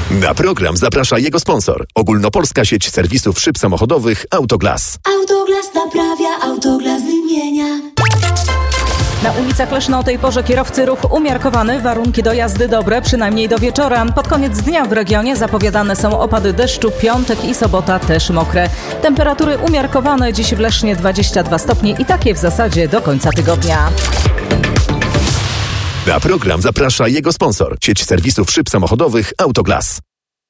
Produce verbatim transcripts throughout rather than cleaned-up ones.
Na program zaprasza jego sponsor. Ogólnopolska sieć serwisów szyb samochodowych Autoglas. Autoglas naprawia, Autoglas wymienia. Na ulicach Leszna o tej porze kierowcy ruch umiarkowany, warunki do jazdy dobre, przynajmniej do wieczora. Pod koniec dnia w regionie zapowiadane są opady deszczu, piątek i sobota też mokre. Temperatury umiarkowane, dziś w Lesznie dwadzieścia dwa stopnie i takie w zasadzie do końca tygodnia. Na program zaprasza jego sponsor. Sieć serwisów szyb samochodowych Autoglas.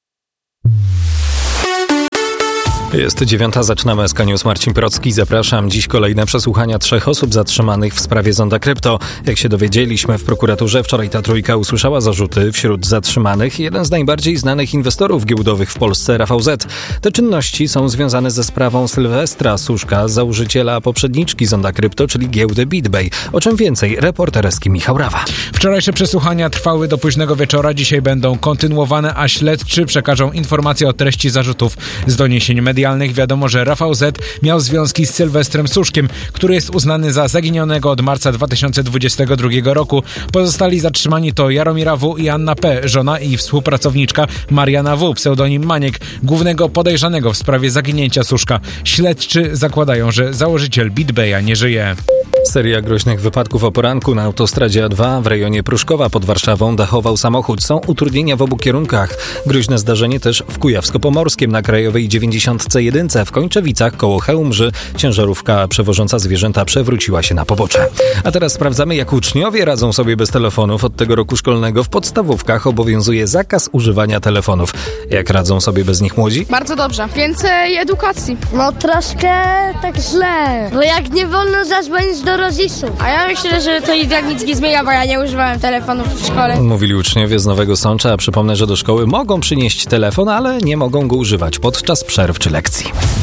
Jest dziewiąta, zaczynamy S K News. Marcin Procki, zapraszam. Dziś kolejne przesłuchania trzech osób zatrzymanych w sprawie Zonda Krypto. Jak się dowiedzieliśmy w prokuraturze, wczoraj ta trójka usłyszała zarzuty. Wśród zatrzymanych jeden z najbardziej znanych inwestorów giełdowych w Polsce, Rafał Z. Te czynności są związane ze sprawą Sylwestra Suszka, założyciela poprzedniczki Zonda Krypto, czyli giełdy BitBay. O czym więcej, reporter S K I Michał Rawa. Wczorajsze przesłuchania trwały do późnego wieczora, dzisiaj będą kontynuowane, a śledczy przekażą informacje o treści zarzutów. Z doniesień medialnych wiadomo, że Rafał Z. miał związki z Sylwestrem Suszkiem, który jest uznany za zaginionego od marca dwa tysiące dwudziestego drugiego roku. Pozostali zatrzymani to Jaromira W. i Anna P., żona i współpracowniczka Mariana W., pseudonim Maniek, głównego podejrzanego w sprawie zaginięcia Suszka. Śledczy zakładają, że założyciel BitBaya nie żyje. Seria groźnych wypadków o poranku na autostradzie A dwa w rejonie Pruszkowa pod Warszawą dachował samochód. Są utrudnienia w obu kierunkach. Groźne zdarzenie też w Kujawsko-Pomorskiem na Krajowej dziewięćdziesiąt jeden w Kończewicach koło Chełmży. Ciężarówka przewożąca zwierzęta przewróciła się na pobocze. A teraz sprawdzamy, jak uczniowie radzą sobie bez telefonów. Od tego roku szkolnego w podstawówkach obowiązuje zakaz używania telefonów. Jak radzą sobie bez nich młodzi? Bardzo dobrze. Więcej edukacji. No troszkę tak źle, bo jak nie wolno zadzwonić do rodziców. A ja myślę, że to i tak nic nie zmienia, bo ja nie używałem telefonów w szkole. Mówili uczniowie z Nowego Sącza, a przypomnę, że do szkoły mogą przynieść telefon, ale nie mogą go używać podczas przerw czy lekcji.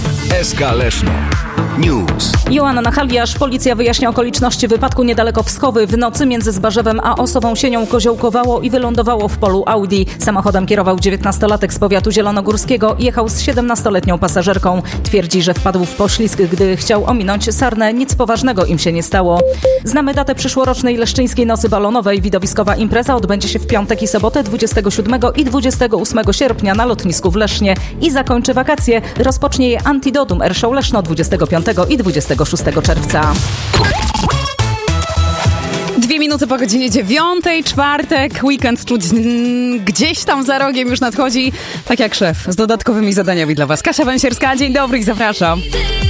S K Leszno News. Joanna Haliasz. Policja wyjaśnia okoliczności wypadku niedaleko Wschowy. W nocy między Zbarzewem a Osową Sienią koziołkowało i wylądowało w polu Audi. Samochodem kierował dziewiętnastolatek z powiatu zielonogórskiego. Jechał z siedemnastoletnią pasażerką. Twierdzi, że wpadł w poślizg, gdy chciał ominąć sarnę. Nic poważnego im się nie stało. Znamy datę przyszłorocznej Leszczyńskiej Nocy Balonowej. Widowiskowa impreza odbędzie się w piątek i sobotę dwudziestego siódmego i dwudziestego ósmego sierpnia na lotnisku w Lesznie i zakończy wakacje. Rozpocznie je Antidotum Air Show Leszno dwudziestego piątego i dwudziestego szóstego czerwca. Dwie minuty po godzinie dziewiątej, czwartek, weekend czuć mm, gdzieś tam za rogiem już nadchodzi, tak jak szef, z dodatkowymi zadaniami dla Was. Kasia Węsierska, dzień dobry i zapraszam.